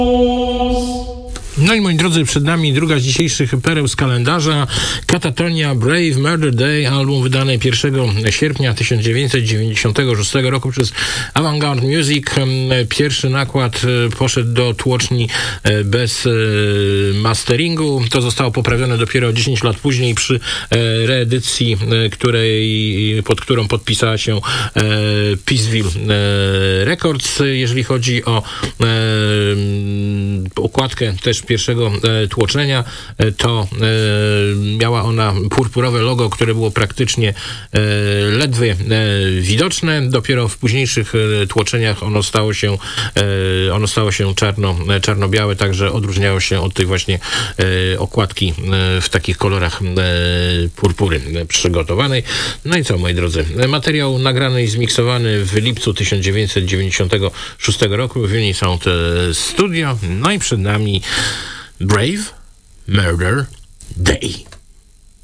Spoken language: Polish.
No i moi drodzy, przed nami druga z dzisiejszych pereł z kalendarza. Katatonia Brave Murder Day, album wydany 1 sierpnia 1996 roku przez Avantgarde Music. Pierwszy nakład poszedł do tłoczni bez masteringu. To zostało poprawione dopiero 10 lat później przy reedycji, pod którą podpisała się Peaceville Records. Jeżeli chodzi o okładkę też pierwszego tłoczenia, to miała ona purpurowe logo, które było praktycznie ledwie widoczne. Dopiero w późniejszych tłoczeniach ono stało się czarno-białe, także odróżniało się od tej właśnie okładki w takich kolorach purpury przygotowanej. No i co, moi drodzy, materiał nagrany i zmiksowany w lipcu 1996 roku w Unisound Studio. No i przed nami Brave Murder Day.